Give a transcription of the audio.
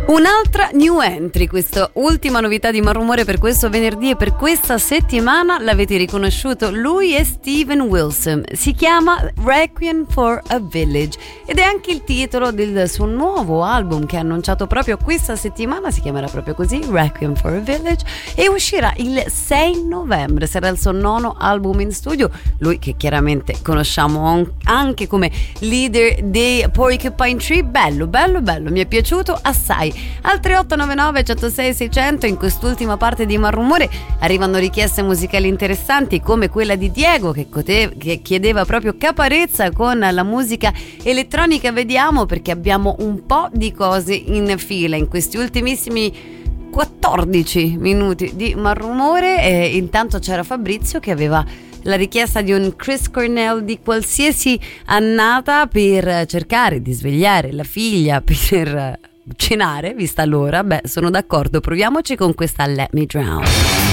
Un'altra new entry, questa ultima novità di Malrumore per questo venerdì e per questa settimana. L'avete riconosciuto, lui è Steven Wilson, si chiama Requiem for a Village ed è anche il titolo del suo nuovo album che ha annunciato proprio questa settimana, si chiamerà proprio così, Requiem for a Village, e uscirà il 6 novembre, sarà il suo nono album in studio. Lui che chiaramente conosciamo anche come leader dei Porcupine Tree, bello, mi è piaciuto assai. Al 3899 106 600 in quest'ultima parte di Malrumore arrivano richieste musicali interessanti come quella di Diego che chiedeva proprio caparezza con la musica elettronica. Vediamo, perché abbiamo un po' di cose in fila in questi ultimissimi 14 minuti di Malrumore. Intanto c'era Fabrizio che aveva la richiesta di un Chris Cornell di qualsiasi annata per cercare di svegliare la figlia per cenare, vista l'ora. Beh, sono d'accordo, proviamoci con questa Let Me Drown.